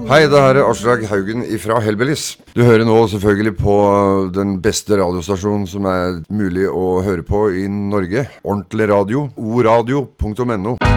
Hei, det her Aslak Haugen fra Hellbillies. Du hører nå selvfølgelig på den beste radiostasjonen som mulig å høre på i Norge. Ordentlig radio. oradio.no